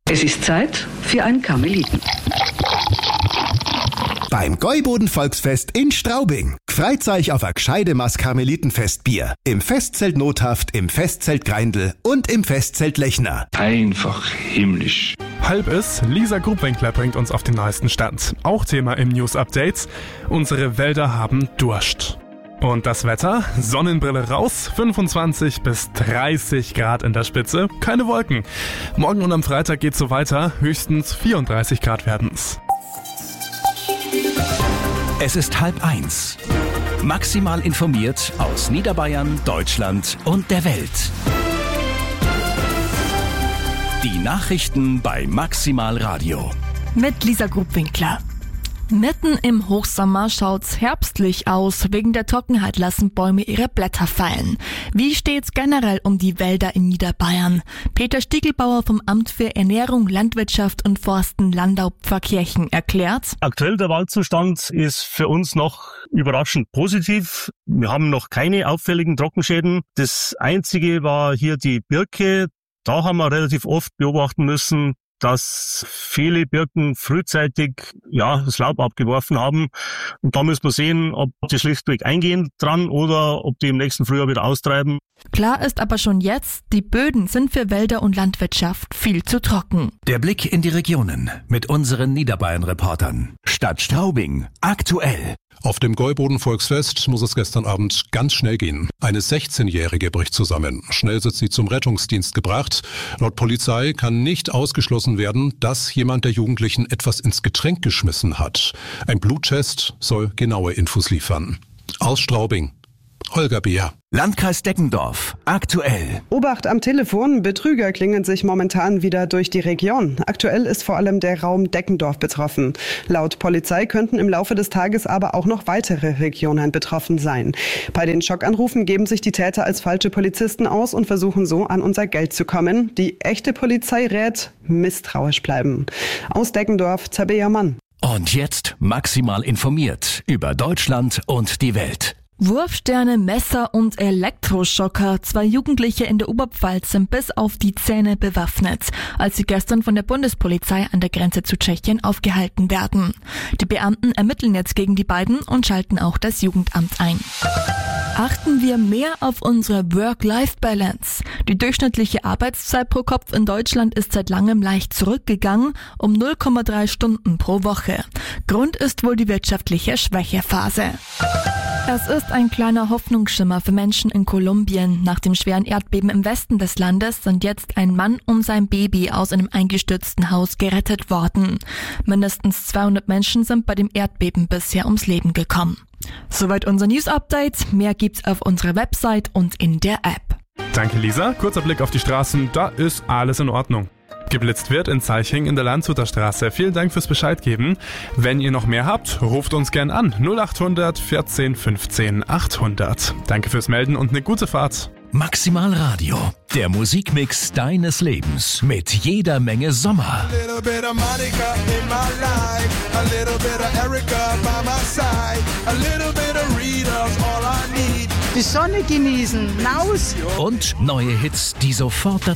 Es ist Zeit für ein Karmeliten. Beim Gäuboden-Volksfest in Straubing. Freut euch auf ein gescheide Maß Karmelitenfestbier. Im Festzelt Nothaft, im Festzelt Greindl und im Festzelt Lechner. Einfach himmlisch. Halb ist, Lisa Grubwinkler bringt uns auf den neuesten Stand. Auch Thema im News-Update: Unsere Wälder haben Durst. Und das Wetter? Sonnenbrille raus, 25 bis 30 Grad in der Spitze, keine Wolken. Morgen und am Freitag geht's so weiter, höchstens 34 Grad werden's. Es ist 12:30. Maximal informiert aus Niederbayern, Deutschland und der Welt. Die Nachrichten bei Maximal Radio. Mit Lisa Grubwinkler. Mitten im Hochsommer schaut's herbstlich aus. Wegen der Trockenheit lassen Bäume ihre Blätter fallen. Wie steht's generell um die Wälder in Niederbayern? Peter Stiegelbauer vom Amt für Ernährung, Landwirtschaft und Forsten Landau-Pfarrkirchen erklärt: Aktuell der Waldzustand ist für uns noch überraschend positiv. Wir haben noch keine auffälligen Trockenschäden. Das Einzige war hier die Birke. Da haben wir relativ oft beobachten müssen, dass viele Birken frühzeitig das Laub abgeworfen haben. Und da müssen wir sehen, ob die schlichtweg eingehen dran oder ob die im nächsten Frühjahr wieder austreiben. Klar ist aber schon jetzt, die Böden sind für Wälder und Landwirtschaft viel zu trocken. Der Blick in die Regionen mit unseren Niederbayern-Reportern. Stadt Straubing, aktuell. Auf dem Gäuboden-Volksfest muss es gestern Abend ganz schnell gehen. Eine 16-Jährige bricht zusammen. Schnell wird sie zum Rettungsdienst gebracht. Laut Polizei kann nicht ausgeschlossen werden, dass jemand der Jugendlichen etwas ins Getränk geschmissen hat. Ein Bluttest soll genaue Infos liefern. Aus Straubing, Holger Beer. Landkreis Deggendorf, aktuell. Obacht am Telefon, Betrüger klingeln sich momentan wieder durch die Region. Aktuell ist vor allem der Raum Deggendorf betroffen. Laut Polizei könnten im Laufe des Tages aber auch noch weitere Regionen betroffen sein. Bei den Schockanrufen geben sich die Täter als falsche Polizisten aus und versuchen so an unser Geld zu kommen. Die echte Polizei rät, misstrauisch bleiben. Aus Deggendorf, Tabea Mann. Und jetzt maximal informiert über Deutschland und die Welt. Wurfsterne, Messer und Elektroschocker. 2 Jugendliche in der Oberpfalz sind bis auf die Zähne bewaffnet, als sie gestern von der Bundespolizei an der Grenze zu Tschechien aufgehalten werden. Die Beamten ermitteln jetzt gegen die beiden und schalten auch das Jugendamt ein. Achten wir mehr auf unsere Work-Life-Balance. Die durchschnittliche Arbeitszeit pro Kopf in Deutschland ist seit langem leicht zurückgegangen, um 0,3 Stunden pro Woche. Grund ist wohl die wirtschaftliche Schwächephase. Es ist ein kleiner Hoffnungsschimmer für Menschen in Kolumbien. Nach dem schweren Erdbeben im Westen des Landes sind jetzt ein Mann und sein Baby aus einem eingestürzten Haus gerettet worden. Mindestens 200 Menschen sind bei dem Erdbeben bisher ums Leben gekommen. Soweit unser News-Update. Mehr gibt's auf unserer Website und in der App. Danke Lisa, kurzer Blick auf die Straßen, da ist alles in Ordnung. Geblitzt wird in Zeiching in der Landshuter Straße. Vielen Dank fürs Bescheid geben. Wenn ihr noch mehr habt, ruft uns gern an. 0800 14 15 800. Danke fürs Melden und eine gute Fahrt. Maximal Radio, der Musikmix deines Lebens mit jeder Menge Sommer. Die Sonne genießen, raus! Und neue Hits, die sofort dazu